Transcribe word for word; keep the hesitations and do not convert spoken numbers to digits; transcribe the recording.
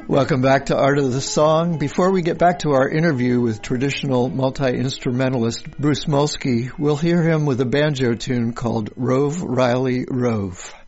Welcome back to Art of the Song. Before we get back to our interview with traditional multi-instrumentalist Bruce Molsky, we'll hear him with a banjo tune called Rove, Riley, Rove.